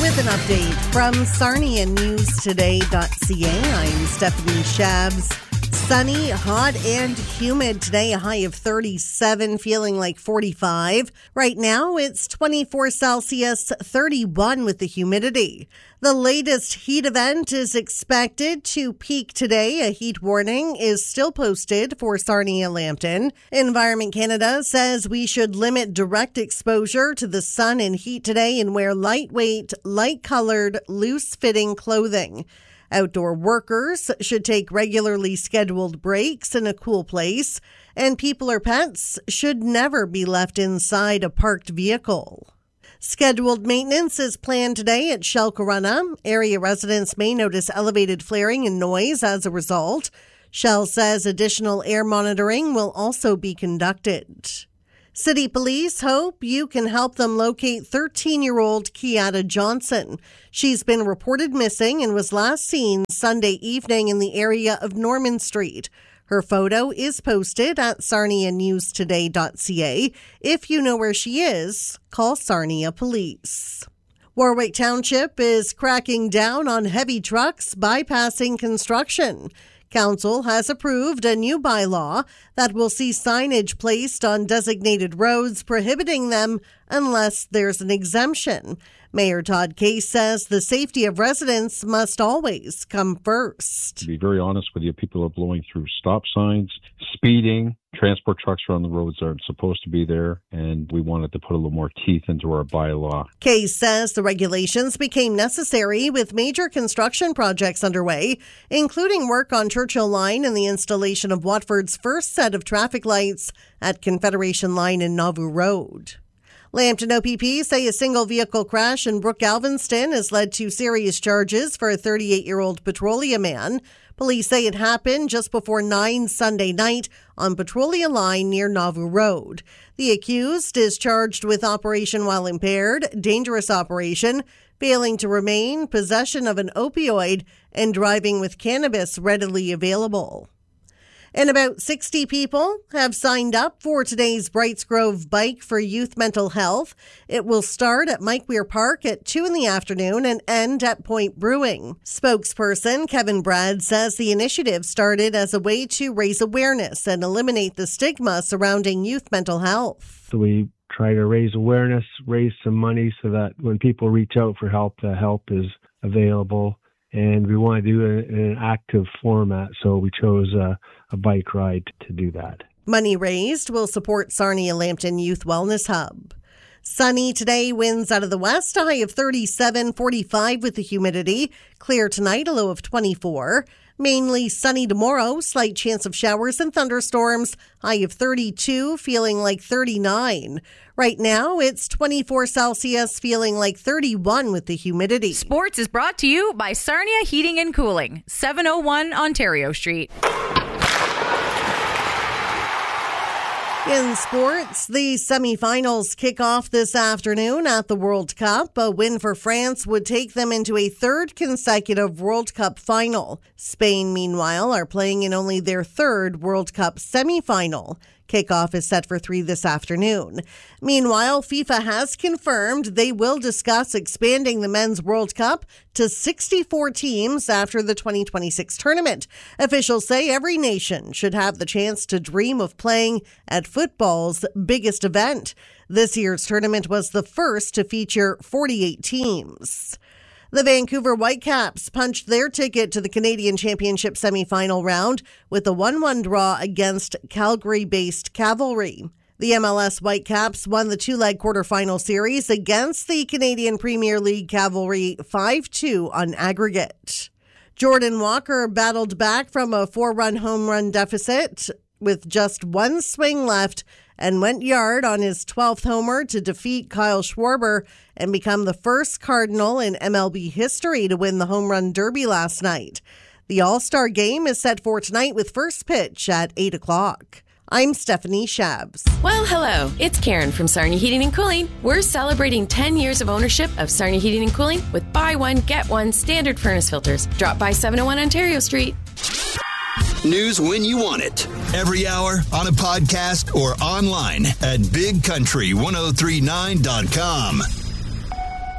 with an update from sarnianewstoday.ca. I'm Stephanie Shabs. Sunny, hot, and humid today. A high of 37, feeling like 45. Right now, it's 24 Celsius, 31 with the humidity. The latest heat event is expected to peak today. A heat warning is still posted for Sarnia-Lambton. Environment Canada says we should limit direct exposure to the sun and heat today and wear lightweight, light-colored, loose-fitting clothing. Outdoor workers should take regularly scheduled breaks in a cool place, and people or pets should never be left inside a parked vehicle. Scheduled maintenance is planned today at Shell Corunna. Area residents may notice elevated flaring and noise as a result. Shell says additional air monitoring will also be conducted. City Police hope you can help them locate 13-year-old Kiata Johnson. She's been reported missing and was last seen Sunday evening in the area of Norman Street. Her photo is posted at sarnianewstoday.ca. If you know where she is, call Sarnia Police. Warwick Township is cracking down on heavy trucks bypassing construction. Council has approved a new bylaw that will see signage placed on designated roads prohibiting them unless there's an exemption. Mayor Todd Case says the safety of residents must always come first. To be very honest with you, people are blowing through stop signs, speeding. Transport trucks are on the roads that aren't supposed to be there, and we wanted to put a little more teeth into our bylaw. Case says the regulations became necessary with major construction projects underway, including work on Churchill Line and the installation of Watford's first set of traffic lights at Confederation Line and Nauvoo Road. Lambton OPP say a single vehicle crash in Brook Galveston has led to serious charges for a 38-year-old Petrolia man. Police say it happened just before 9 Sunday night on Petrolia Line near Nauvoo Road. The accused is charged with operation while impaired, dangerous operation, failing to remain, possession of an opioid, and driving with cannabis readily available. And about 60 people have signed up for today's Brights Grove Bike for Youth Mental Health. It will start at Mike Weir Park at 2 p.m. and end at Point Brewing. Spokesperson Kevin Brad says the initiative started as a way to raise awareness and eliminate the stigma surrounding youth mental health. So we try to raise awareness, raise some money so that when people reach out for help, the help is available. And we want to do it in an active format, so we chose a bike ride to do that. Money raised will support Sarnia-Lambton Youth Wellness Hub. Sunny today, winds out of the west, a high of 37, 45 with the humidity. Clear tonight, a low of 24. Mainly sunny tomorrow, slight chance of showers and thunderstorms, high of 32, feeling like 39. Right now, it's 24 Celsius, feeling like 31 with the humidity. Sports is brought to you by Sarnia Heating and Cooling, 701 Ontario Street. In sports, the semifinals kick off this afternoon at the World Cup. A win for France would take them into a third consecutive World Cup final. Spain, meanwhile, are playing in only their third World Cup semifinal. Kickoff is set for 3 this afternoon. Meanwhile, FIFA has confirmed they will discuss expanding the Men's World Cup to 64 teams after the 2026 tournament. Officials say every nation should have the chance to dream of playing at football's biggest event. This year's tournament was the first to feature 48 teams. The Vancouver Whitecaps punched their ticket to the Canadian Championship semifinal round with a 1-1 draw against Calgary-based Cavalry. The MLS Whitecaps won the 2-leg quarterfinal series against the Canadian Premier League Cavalry 5-2 on aggregate. Jordan Walker battled back from a 4-run home run deficit with just one swing left and went yard on his 12th homer to defeat Kyle Schwarber and become the first Cardinal in MLB history to win the Home Run Derby last night. The All-Star Game is set for tonight with first pitch at 8 o'clock. I'm Stephanie Shabs. Well, hello. It's Karen from Sarnia Heating and Cooling. We're celebrating 10 years of ownership of Sarnia Heating and Cooling with buy one, get one standard furnace filters. Drop by 701 Ontario Street. News when you want it. Every hour, on a podcast, or online at bigcountry1039.com.